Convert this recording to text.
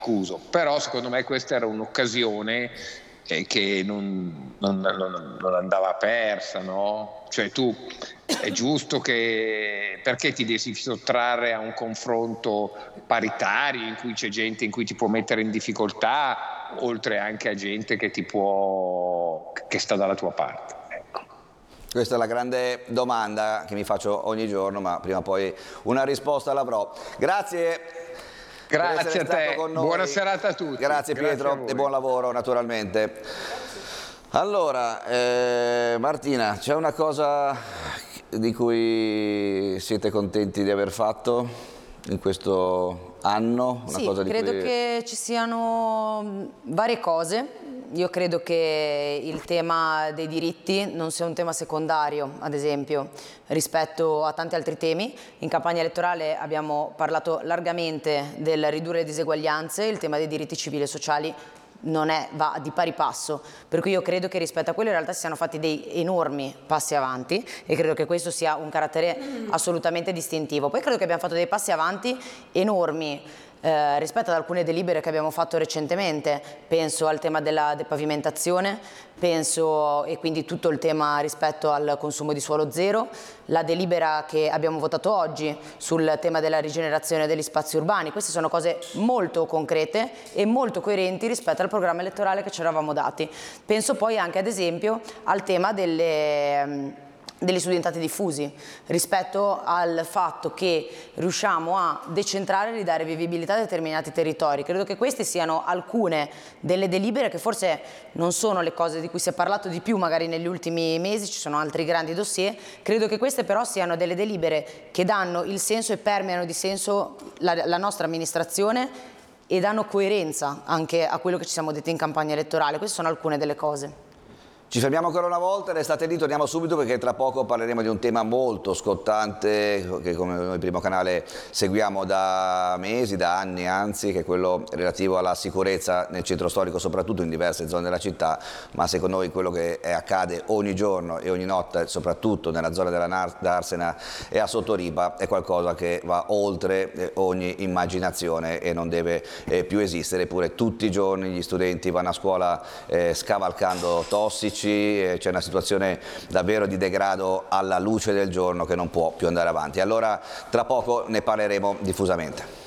scuso, però secondo me questa era un'occasione che non andava persa, no? Cioè tu è giusto che perché ti devi sottrarre a un confronto paritario in cui c'è gente in cui ti può mettere in difficoltà, oltre anche a gente che che sta dalla tua parte. Ecco. Questa è la grande domanda che mi faccio ogni giorno, ma prima o poi una risposta l'avrò. Grazie. Grazie a te, buona serata a tutti. Grazie Pietro e buon lavoro naturalmente. Allora, Martina, c'è una cosa di cui siete contenti di aver fatto in questo anno? Sì, credo che ci siano varie cose. Io credo che il tema dei diritti non sia un tema secondario, ad esempio, rispetto a tanti altri temi. In campagna elettorale abbiamo parlato largamente del ridurre le diseguaglianze, il tema dei diritti civili e sociali va di pari passo, per cui io credo che rispetto a quello in realtà si siano fatti dei enormi passi avanti e credo che questo sia un carattere assolutamente distintivo. Poi credo che abbiamo fatto dei passi avanti enormi rispetto ad alcune delibere che abbiamo fatto recentemente, penso al tema della depavimentazione, e quindi tutto il tema rispetto al consumo di suolo zero, la delibera che abbiamo votato oggi sul tema della rigenerazione degli spazi urbani. Queste sono cose molto concrete e molto coerenti rispetto al programma elettorale che ci eravamo dati. Penso poi anche ad esempio al tema degli studentati diffusi, rispetto al fatto che riusciamo a decentrare e ridare vivibilità a determinati territori. Credo che queste siano alcune delle delibere che forse non sono le cose di cui si è parlato di più magari negli ultimi mesi, ci sono altri grandi dossier, credo che queste però siano delle delibere che danno il senso e permeano di senso la nostra amministrazione e danno coerenza anche a quello che ci siamo detti in campagna elettorale. Queste sono alcune delle cose. Ci fermiamo ancora una volta, restate lì, torniamo subito perché tra poco parleremo di un tema molto scottante che come noi Primo Canale seguiamo da mesi, da anni anzi, che è quello relativo alla sicurezza nel centro storico, soprattutto in diverse zone della città, ma secondo noi quello che accade ogni giorno e ogni notte, soprattutto nella zona della Darsena e a Sottoripa, è qualcosa che va oltre ogni immaginazione e non deve più esistere. Eppure tutti i giorni gli studenti vanno a scuola scavalcando tossici, c'è una situazione davvero di degrado alla luce del giorno che non può più andare avanti. Allora tra poco ne parleremo diffusamente.